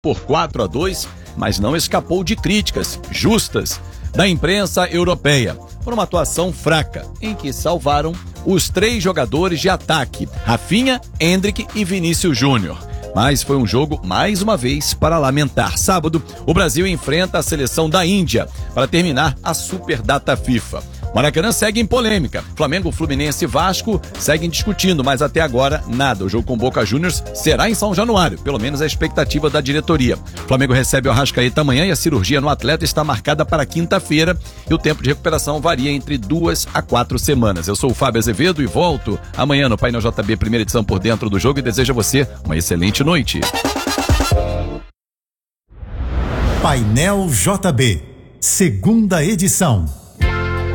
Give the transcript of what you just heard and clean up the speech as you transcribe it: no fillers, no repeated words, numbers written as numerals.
por 4-2, mas não escapou de críticas justas da imprensa europeia por uma atuação fraca, em que salvaram os 3 jogadores de ataque, Rafinha, Endrick e Vinícius Júnior. Mas foi um jogo, mais uma vez, para lamentar. Sábado, o Brasil enfrenta a seleção da Índia para terminar a Superdata FIFA. Maracanã segue em polêmica. Flamengo, Fluminense e Vasco seguem discutindo, mas até agora nada. O jogo com Boca Juniors será em São Januário, pelo menos a expectativa da diretoria. Flamengo recebe o Arrascaeta amanhã e a cirurgia no atleta está marcada para quinta-feira e o tempo de recuperação varia entre 2 a 4 semanas. Eu sou o Fábio Azevedo e volto amanhã no Painel JB, primeira edição por dentro do jogo, e desejo a você uma excelente noite. Painel JB, segunda edição.